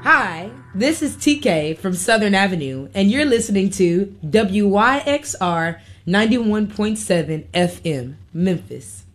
Hi, this is TK from Southern Avenue, and you're listening to WYXR 91.7 FM, Memphis.